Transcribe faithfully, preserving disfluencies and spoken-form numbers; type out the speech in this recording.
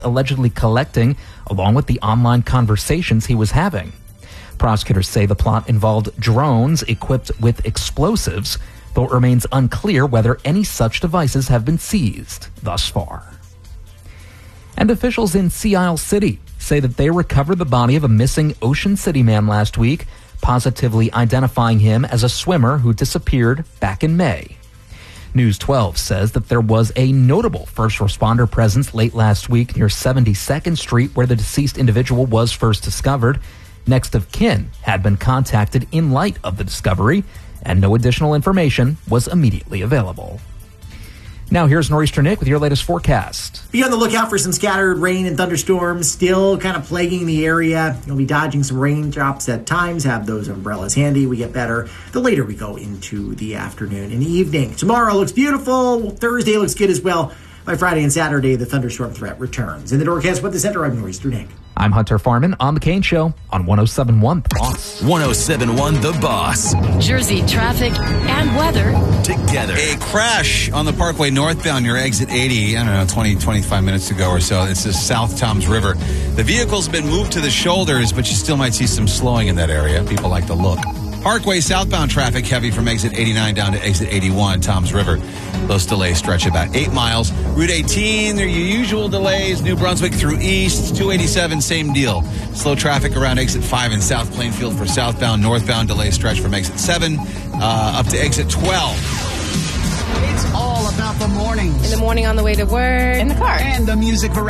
allegedly collecting, along with the online conversations he was having. Prosecutors say the plot involved drones equipped with explosives, though it remains unclear whether any such devices have been seized thus far. And officials in Sea Isle City say that they recovered the body of a missing Ocean City man last week, positively identifying him as a swimmer who disappeared back in May. News twelve says that there was a notable first responder presence late last week near seventy-second Street, where the deceased individual was first discovered. Next of kin had been contacted in light of the discovery, and no additional information was immediately available. Now here's Nor'easter Nick with your latest forecast. Be on the lookout for some scattered rain and thunderstorms still kind of plaguing the area. You'll be dodging some raindrops at times. Have those umbrellas handy. We get better the later we go into the afternoon and evening. Tomorrow looks beautiful. Thursday looks good as well. By Friday and Saturday, the thunderstorm threat returns. In the Norcast Weather Center, I'm Nor'easter Nick. I'm Hunter Farman on The Kane Show on one oh seven point one The Boss. one oh seven point one The Boss. Jersey traffic and weather together. A crash on the Parkway northbound near exit eighty, I don't know, twenty, twenty-five minutes ago or so. This is South Toms River. The vehicle's been moved to the shoulders, but you still might see some slowing in that area. People like to look. Parkway southbound traffic heavy from exit eighty-nine down to exit eighty-one, Toms River. Those delays stretch about eight miles. Route eighteen, there are your usual delays. New Brunswick through east. two eighty-seven, same deal. Slow traffic around exit five in South Plainfield for southbound. Northbound delays stretch from exit seven uh, up to exit twelve. It's all about the mornings. In the morning on the way to work. In the car. And the music variety.